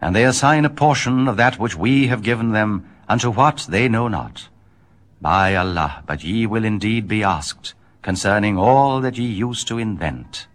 And they assign a portion of that which we have given them unto what they know not. By Allah, but ye will indeed be asked concerning all that ye used to invent.